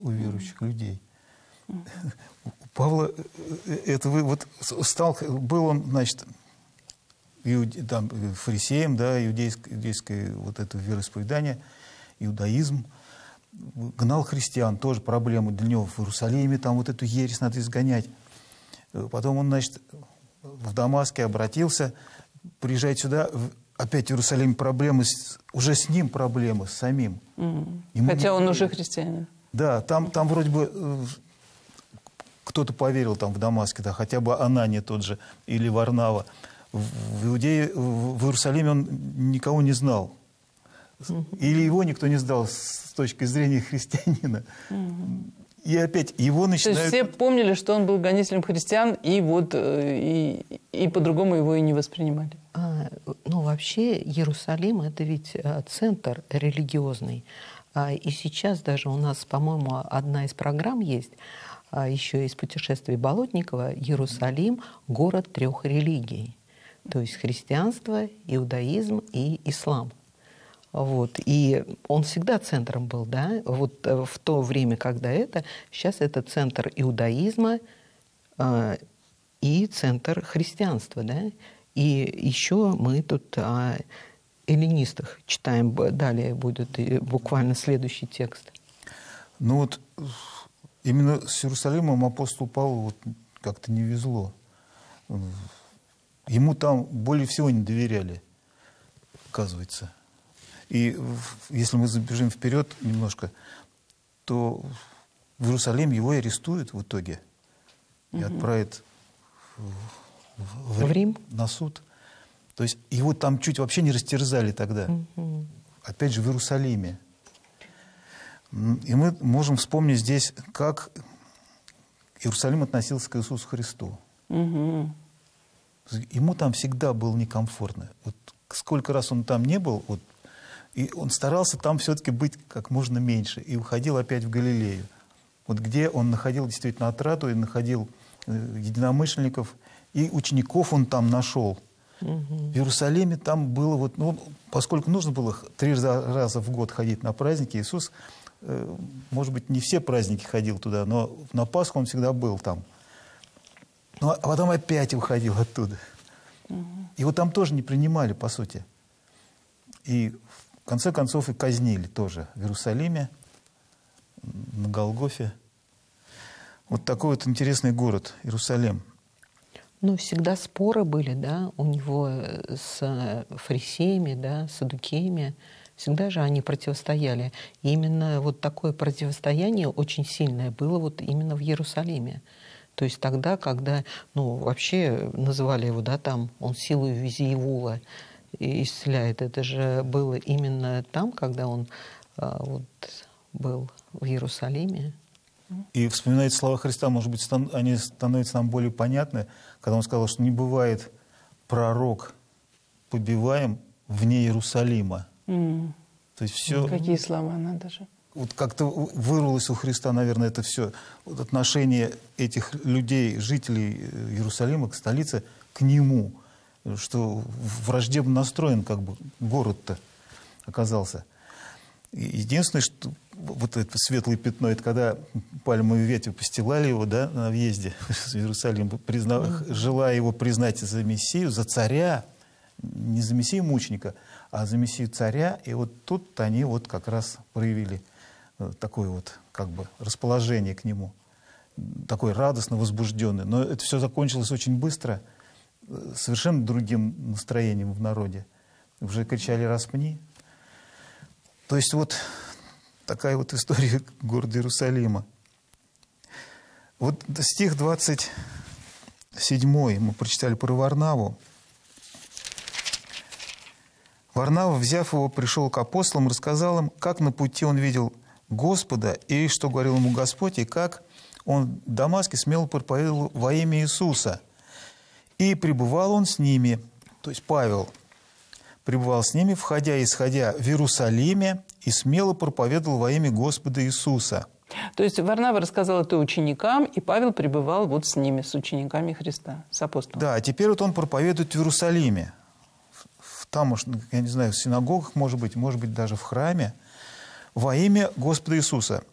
у верующих людей. У Павла, это вот был он, значит, там, фарисеем, да, иудейское вот это вероисповедание, иудаизм, гнал христиан, тоже проблему для него в Иерусалиме, там вот эту ересь надо изгонять. Потом он, значит, в Дамаске обратился, приезжает сюда, опять в Иерусалиме проблемы, уже с ним проблемы, с самим. Хотя он уже христианин. Да, там вроде бы кто-то поверил там в Дамаске, да, хотя бы Анания тот же, или Варнава. В Иудее, в Иерусалиме он никого не знал. Или его никто не знал с точки зрения христианина. И опять его начинают... То есть все помнили, что он был гонителем христиан, и вот и по-другому его и не воспринимали. Ну, вообще, Иерусалим – это ведь центр религиозный. И сейчас даже у нас, по-моему, одна из программ есть, еще из путешествий Болотникова, Иерусалим – город 3 религий. То есть христианство, иудаизм и ислам. Вот. И он всегда центром был, да? Вот в то время, когда сейчас это центр иудаизма и центр христианства, да? И еще мы тут о эллинистах читаем, далее будет буквально следующий текст. Ну вот именно с Иерусалимом апостолу Павлу вот как-то не везло. Ему там более всего не доверяли, оказывается. И если мы забежим вперед немножко, то в Иерусалим его арестуют в итоге и отправят в Рим на суд. То есть его там чуть вообще не растерзали тогда. Опять же, в Иерусалиме. И мы можем вспомнить здесь, как Иерусалим относился к Иисусу Христу. Ему там всегда было некомфортно. Вот сколько раз он там не был, вот, и он старался там все-таки быть как можно меньше. И уходил опять в Галилею. Вот где он находил действительно отраду, и находил единомышленников, и учеников он там нашел. В Иерусалиме там было, вот, ну, поскольку нужно было 3 раза в год ходить на праздники, Иисус, может быть, не все праздники ходил туда, но на Пасху он всегда был там. Ну, а потом опять уходил оттуда. Его там тоже не принимали, по сути. И в конце концов и казнили тоже в Иерусалиме, на Голгофе. Вот такой вот интересный город, Иерусалим. Ну, всегда споры были, да, у него с фарисеями, да, с саддукеями. Всегда же они противостояли. И именно вот такое противостояние очень сильное было вот именно в Иерусалиме. То есть тогда, когда, ну, вообще называли его, да, там, он силой Визиевула исцеляет. Это же было именно там, когда он вот был в Иерусалиме. И вспоминает слова Христа, может быть, они становятся нам более понятны, когда он сказал, что не бывает пророк побиваем вне Иерусалима. То есть все... Какие слова надо же. Вот как-то вырвалось у Христа, наверное, это все. Вот отношение этих людей, жителей Иерусалима к столице, к нему, что враждебно настроен как бы город-то оказался. Единственное, что вот это светлое пятно, это когда пальмовые ветви постилали его, да, на въезде в Иерусалим, желая его признать за Мессию, за царя, не за Мессию мученика, а за Мессию царя. И вот тут они вот как раз проявили такое вот как бы расположение к нему, такой радостно возбужденный. Но это все закончилось очень быстро, совершенно другим настроением в народе. Уже кричали «распни». То есть вот такая вот история города Иерусалима. Вот стих 27 мы прочитали про Варнаву. Варнава, взяв его, пришел к апостолам, рассказал им, как на пути он видел Господа, и что говорил ему Господь, и как он в Дамаске смело проповедовал во имя Иисуса. И пребывал он с ними, то есть Павел пребывал с ними, входя и исходя в Иерусалиме, и смело проповедовал во имя Господа Иисуса. То есть Варнава рассказал это ученикам, и Павел пребывал вот с ними, с учениками Христа, с апостолом. Да, а теперь вот он проповедует в Иерусалиме. Там, я не знаю, в синагогах, может быть, даже в храме, во имя Господа Иисуса.